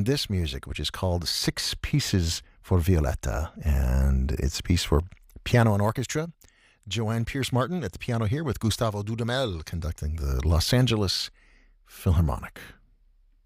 this music, which is called Six Pieces for Violetta. And it's a piece for piano and orchestra. Joanne Pierce Martin at the piano here with Gustavo Dudamel conducting the Los Angeles Philharmonic.